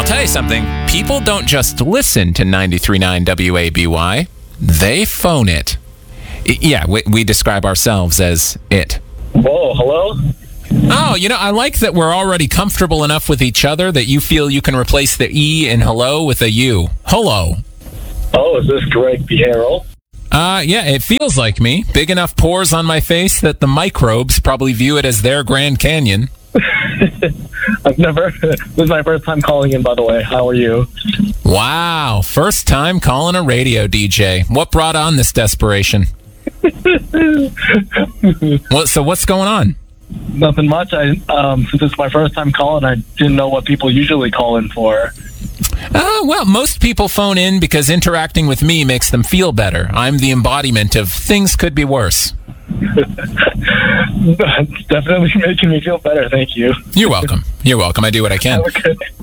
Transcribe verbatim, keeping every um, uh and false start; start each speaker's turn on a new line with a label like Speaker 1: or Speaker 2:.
Speaker 1: tell you something. People don't just listen to ninety-three point nine W A B Y. They phone it. I- yeah, we, we describe ourselves as it.
Speaker 2: Whoa, hello?
Speaker 1: Oh, you know, I like that we're already comfortable enough with each other that you feel you can replace the E in hello with a U. Hello.
Speaker 2: Oh, is this Greg Piero?
Speaker 1: Uh, yeah, it feels like me. Big enough pores on my face that the microbes probably view it as their Grand Canyon.
Speaker 2: I've never... This is my first time calling in, by the way. How are you?
Speaker 1: Wow, first time calling a radio D J. What brought on this desperation? What? So what's going on?
Speaker 2: Nothing much. I um, since it's my first time calling, I didn't know what people usually call in for.
Speaker 1: Uh, well, most people phone in because interacting with me makes them feel better. I'm the embodiment of things could be worse.
Speaker 2: That's definitely making me feel better. Thank you.
Speaker 1: You're welcome. You're welcome. I do what I can.
Speaker 2: Have a good